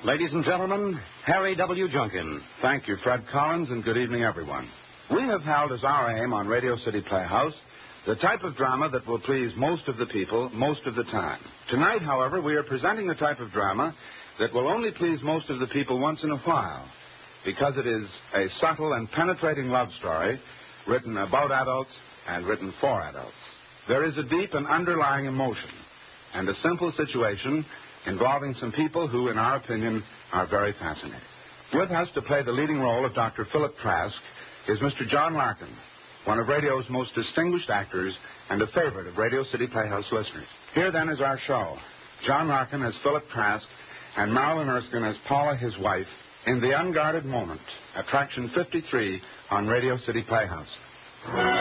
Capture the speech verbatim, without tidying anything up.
Ladies and gentlemen, Harry W. Junkin. Thank you, Fred Collins, and good evening, everyone. We have held as our aim on Radio City Playhouse the type of drama that will please most of the people most of the time. Tonight, however, we are presenting the type of drama that will only please most of the people once in a while, because it is a subtle and penetrating love story written about adults and written for adults. There is a deep and underlying emotion and a simple situation involving some people who, in our opinion, are very fascinating. With us to play the leading role of Doctor Philip Trask is Mister John Larkin, one of radio's most distinguished actors and a favorite of Radio City Playhouse listeners. Here, then, is our show. John Larkin as Philip Trask and Marilyn Erskine as Paula, his wife, in The Unguarded Moment, Attraction fifty-three on Radio City Playhouse.